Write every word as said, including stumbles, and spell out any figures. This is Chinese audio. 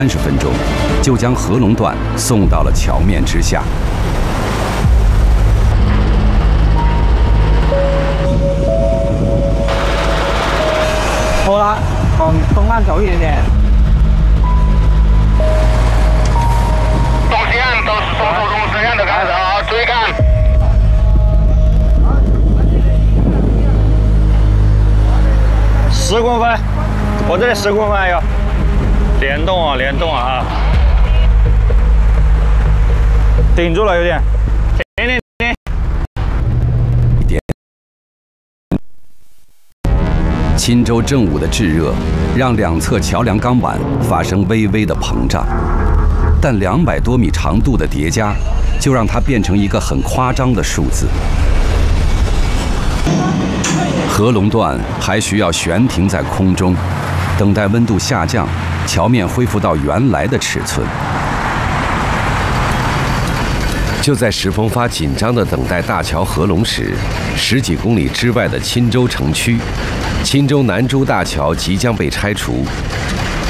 三十分钟，就将合龙段送到了桥面之下。 好了，往东岸走一点点。 东西岸，东东东东西岸的开始啊，注意看。 十公分，我这里十公分还有。 联动啊，联动啊！顶住了，有点，停停停！ 点。钦州正午的炙热，让两侧桥梁钢板发生微微的膨胀，但两百多米长度的叠加，就让它变成一个很夸张的数字。合龙段还需要悬停在空中，等待温度下降。 桥面恢复到原来的尺寸。就在石峰发紧张地等待大桥合龙时，十几公里之外的钦州城区，钦州南珠大桥即将被拆除，